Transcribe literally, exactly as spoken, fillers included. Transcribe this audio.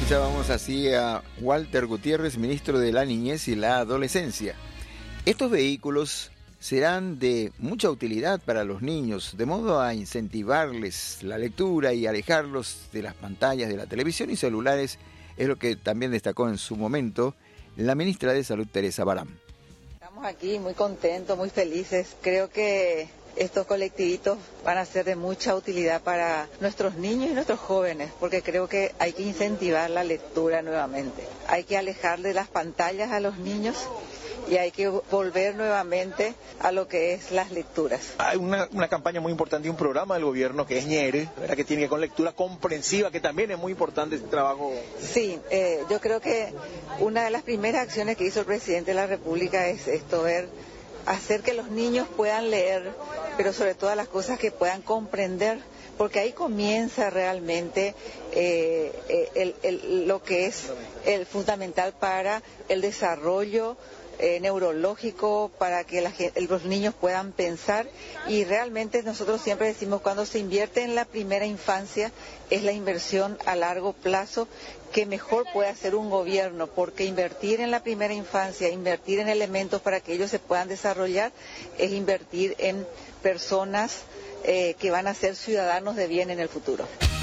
Escuchábamos así a Walter Gutiérrez, ministro de la Niñez y la Adolescencia. Estos vehículos serán de mucha utilidad para los niños, de modo a incentivarles la lectura y alejarlos de las pantallas de la televisión y celulares, es lo que también destacó en su momento la ministra de Salud, Teresa Barán. Estamos aquí muy contentos, muy felices. Creo que estos colectivitos van a ser de mucha utilidad para nuestros niños y nuestros jóvenes, porque creo que hay que incentivar la lectura nuevamente. Hay que alejar de las pantallas a los niños y hay que volver nuevamente a lo que es las lecturas. Hay una, una campaña muy importante y un programa del gobierno que es Ñere, ¿verdad? Que tiene que ver con lectura comprensiva, que también es muy importante este trabajo. Sí, eh, yo creo que una de las primeras acciones que hizo el presidente de la República es esto, ver, hacer que los niños puedan leer, pero sobre todas las cosas que puedan comprender, porque ahí comienza realmente eh, el, el, lo que es el fundamental para el desarrollo Eh, neurológico, para que la, los niños puedan pensar. Y realmente nosotros siempre decimos, cuando se invierte en la primera infancia es la inversión a largo plazo que mejor puede hacer un gobierno, porque invertir en la primera infancia, invertir en elementos para que ellos se puedan desarrollar, es invertir en personas eh, que van a ser ciudadanos de bien en el futuro.